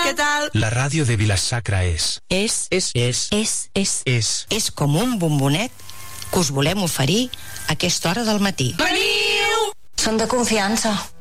Què tal? La ràdio de Vila-sacra és com un bombonet que us volem oferir a aquesta hora del matí. Veniu! Són de confiança.